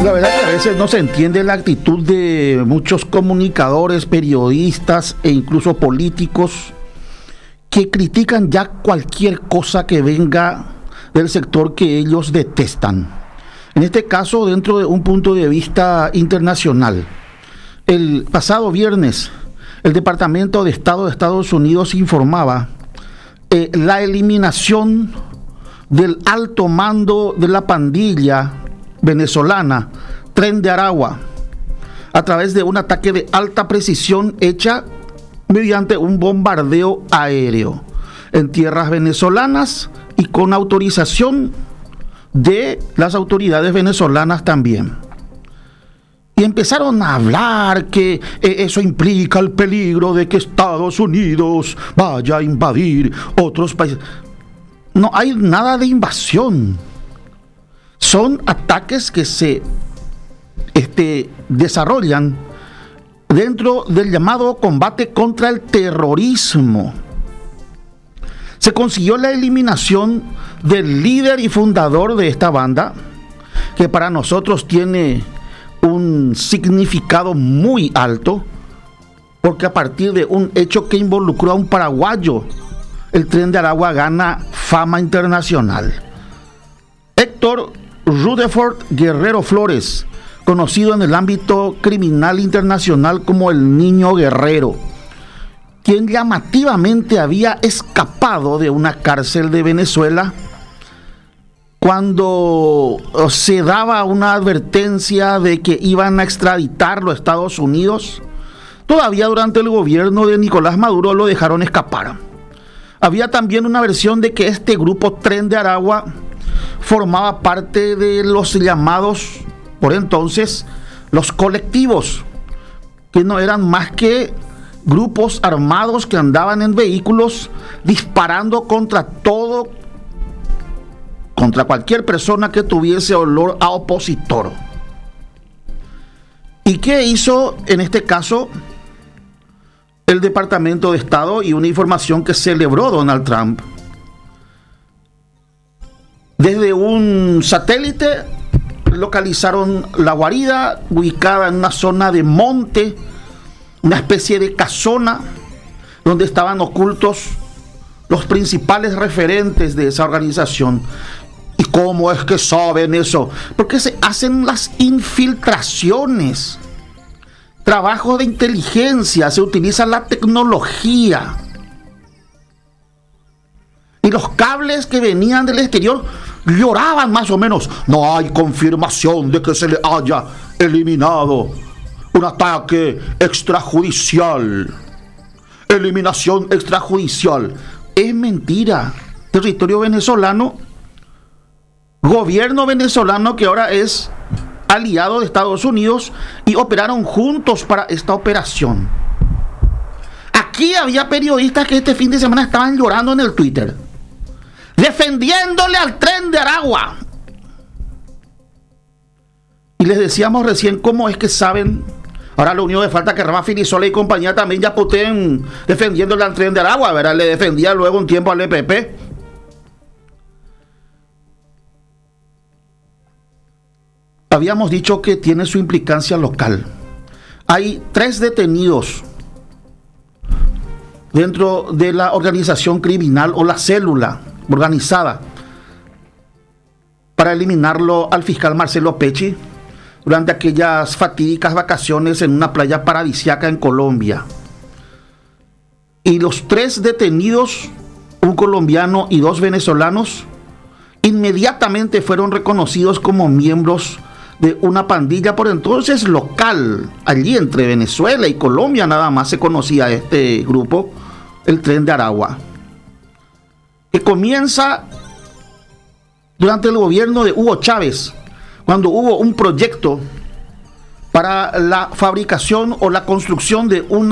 La verdad que a veces no se entiende la actitud de muchos comunicadores, periodistas e incluso políticos que critican ya cualquier cosa que venga del sector que ellos detestan. En este caso, dentro de un punto de vista internacional. El pasado viernes, el Departamento de Estado de Estados Unidos informaba la eliminación del alto mando de la pandilla venezolana Tren de Aragua a través de un ataque de alta precisión hecha mediante un bombardeo aéreo en tierras venezolanas y con autorización de las autoridades venezolanas también. Y empezaron a hablar que eso implica el peligro de que Estados Unidos vaya a invadir otros países. No hay nada de invasión. Son ataques que se desarrollan dentro del llamado combate contra el terrorismo. Se consiguió la eliminación del líder y fundador de esta banda, que para nosotros tiene un significado muy alto, porque a partir de un hecho que involucró a un paraguayo, el Tren de Aragua gana fama internacional. Héctor Rutherford Guerrero Flores, conocido en el ámbito criminal internacional como el Niño Guerrero, quien llamativamente había escapado de una cárcel de Venezuela cuando se daba una advertencia de que iban a extraditarlo a Estados Unidos. Todavía durante el gobierno de Nicolás Maduro lo dejaron escapar. Había también una versión de que este grupo Tren de Aragua formaba parte de los llamados, por entonces, los colectivos, que no eran más que grupos armados que andaban en vehículos disparando contra cualquier persona que tuviese olor a opositor. ¿Y qué hizo en este caso el Departamento de Estado y una información que celebró Donald Trump? Desde un satélite localizaron la guarida ubicada en una zona de monte, una especie de casona donde estaban ocultos los principales referentes de esa organización. ¿Y cómo es que saben eso? Porque se hacen las infiltraciones, trabajo de inteligencia, se utiliza la tecnología. Y los cables que venían del exterior lloraban más o menos. No hay confirmación de que se le haya eliminado. Un ataque extrajudicial. Eliminación extrajudicial. Es mentira. Territorio venezolano. Gobierno venezolano que ahora es aliado de Estados Unidos y operaron juntos para esta operación. Aquí había periodistas que este fin de semana estaban llorando en el Twitter, defendiéndole al Tren de Aragua. Y les decíamos recién cómo es que saben. Ahora lo único que falta es que Rafa Filisola y compañía también ya puteen defendiéndole al Tren de Aragua, ¿verdad? Le defendía luego un tiempo al EPP. Habíamos dicho que tiene su implicancia local. Hay 3 detenidos dentro de la organización criminal o la célula organizada para eliminarlo al fiscal Marcelo Pecci durante aquellas fatídicas vacaciones en una playa paradisíaca en Colombia. Y los 3 detenidos, un colombiano y 2 venezolanos, inmediatamente fueron reconocidos como miembros de una pandilla por entonces local. Allí entre Venezuela y Colombia nada más se conocía este grupo, el Tren de Aragua, que comienza durante el gobierno de Hugo Chávez, cuando hubo un proyecto para la fabricación o la construcción de una